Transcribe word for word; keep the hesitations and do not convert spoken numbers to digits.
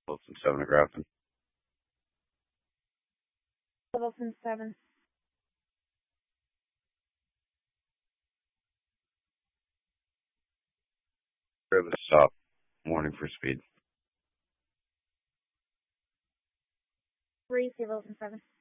Wilson seven to Grafton. Wilson seven. Grab a stop. Warning for speed. Three, Wilson seven.